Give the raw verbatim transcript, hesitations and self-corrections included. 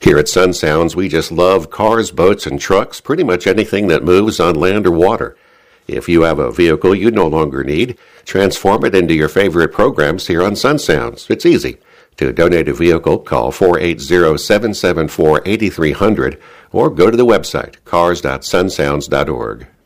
Here at Sun Sounds, we just love cars, boats, and trucks, pretty much anything that moves on land or water. If you have a vehicle you no longer need, transform it into your favorite programs here on Sun Sounds. It's easy. To donate a vehicle, call four eight zero, seven seven four, eight three zero zero or go to the website cars dot sun sounds dot org.